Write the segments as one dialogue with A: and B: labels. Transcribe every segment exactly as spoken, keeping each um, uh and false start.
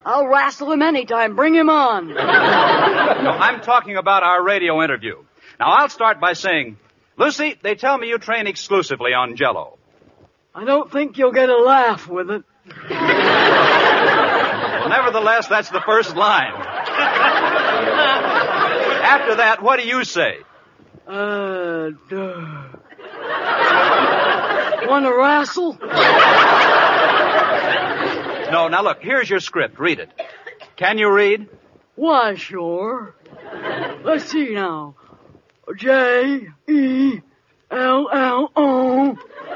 A: I'll wrestle him anytime. Bring him on.
B: No, I'm talking about our radio interview. Now, I'll start by saying, Lucy, they tell me you train exclusively on Jell-O.
A: I don't think you'll get a laugh with it.
B: Well, nevertheless, that's the first line. After that, what do you say?
A: Uh, duh. Want to wrestle?
B: No, now look, here's your script. Read it. Can you read?
A: Why, sure. Let's see now. J E L L O.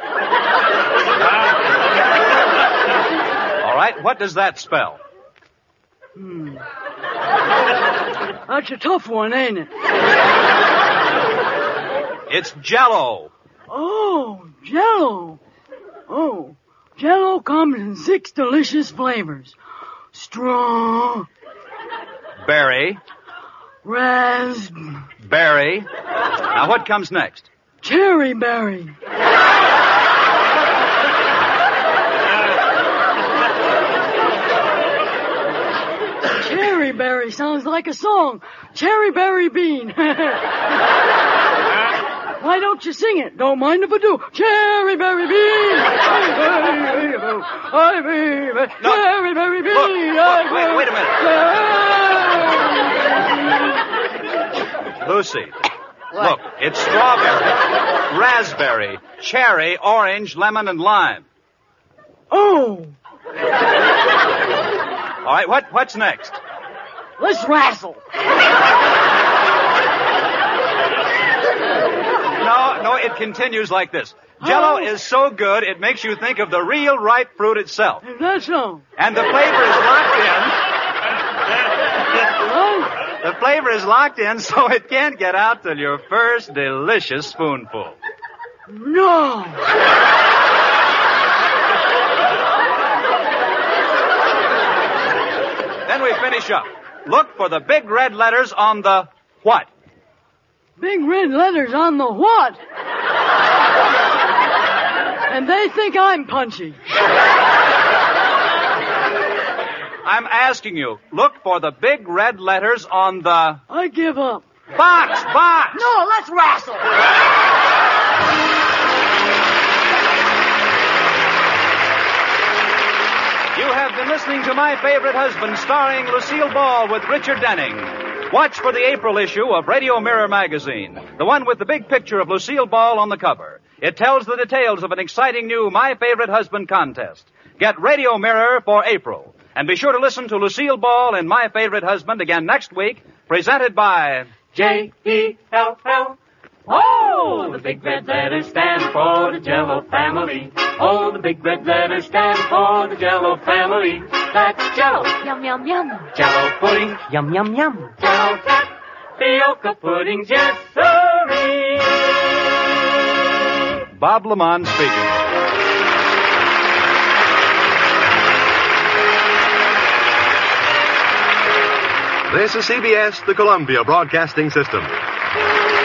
B: All right, what does that spell?
A: Hmm. That's a tough one, ain't it?
B: It's Jell-O.
A: Oh, Jell-O. Oh, Jell-O comes in six delicious flavors. Straw.
B: Berry.
A: Raspberry.
B: Now, what comes next?
A: Cherry berry. Cherry berry sounds like a song. Cherry berry bean. Why don't you sing it? Don't mind if I do. Cherry berry bean. I baby.
B: No.
A: Cherry berry bean.
B: Look, look, wait, wait a minute. Lucy,
A: What?
B: look, it's strawberry, raspberry, cherry, orange, lemon, and lime.
A: Oh,
B: All right, what, what's next?
A: let's wrestle.
B: No, no, it continues like this. Jell-O
A: Oh.
B: is so good, it makes you think of the real ripe fruit itself.
A: Is that so?
B: And the flavor is locked in.
A: What?
B: The flavor is locked in, so it can't get out till your first delicious spoonful.
A: No.
B: Then we finish up. Look for the big red letters on the what?
A: Big red letters on the what? And they think I'm punchy.
B: I'm asking you, look for the big red letters on the
A: I give up.
B: box, box!
A: No, let's wrestle.
B: You have been listening to My Favorite Husband, starring Lucille Ball with Richard Denning. Watch for the April issue of Radio Mirror magazine, the one with the big picture of Lucille Ball on the cover. It tells the details of an exciting new My Favorite Husband contest. Get Radio Mirror for April. And be sure to listen to Lucille Ball in My Favorite Husband again next week, presented by
C: J E L L. Oh, the big red letters stand for the Jell-O family. Oh, the big red letters stand for the Jell-O family. That's Jell-O.
D: Yum, yum, yum.
C: Jell-O pudding.
D: Yum, yum, yum.
C: Jell-O tapioca pudding. Yes, sirree.
B: Bob Lamont speaking.
E: This is C B S, the Columbia Broadcasting System.